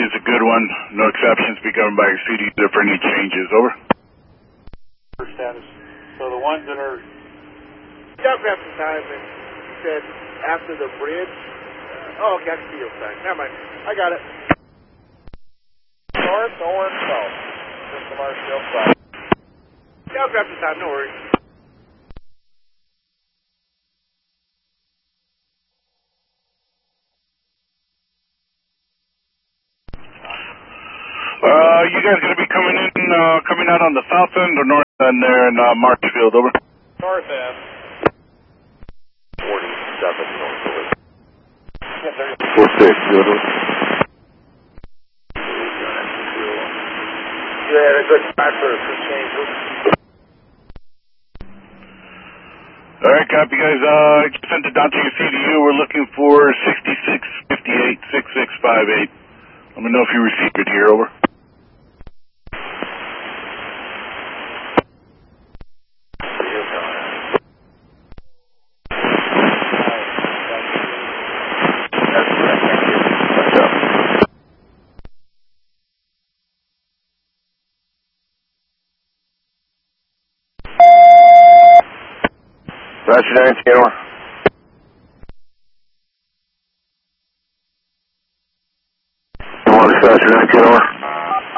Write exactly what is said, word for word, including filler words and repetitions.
is a good one. No exceptions. Be governed by your C D for any changes. Over. Status. So the ones that are... Got back some time and said after the bridge. Uh, oh, okay, I can see your back. Never mind. I got it. North, north, south. Just the Marshall side. Got back some time, no worries. Uh, you guys gonna be coming in, uh, coming out on the south end or north end there in, uh, Marshfield, over? North end. forty-seven north. four six, over. You had a good spot for a few changes. Alright, copy guys, uh, I just sent it down to your C D U. We're looking for sixty-six fifty-eight, sixty-six fifty-eight. Let me know if you received it here, over. Roger, Nancy, over.